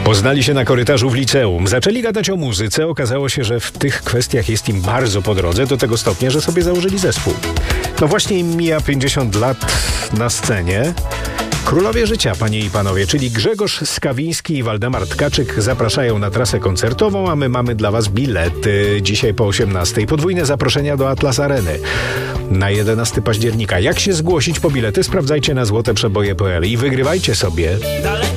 Poznali się na korytarzu w liceum. Zaczęli gadać o muzyce. Okazało się, że w tych kwestiach jest im bardzo po drodze, do tego stopnia, że sobie założyli zespół. No właśnie im mija 50 lat na scenie. Królowie życia, panie i panowie, czyli Grzegorz Skawiński i Waldemar Tkaczyk zapraszają na trasę koncertową, a my mamy dla was bilety. Dzisiaj po 18:00. Podwójne zaproszenia do Atlas Areny na 11 października. Jak się zgłosić po bilety? Sprawdzajcie na złoteprzeboje.pl i wygrywajcie sobie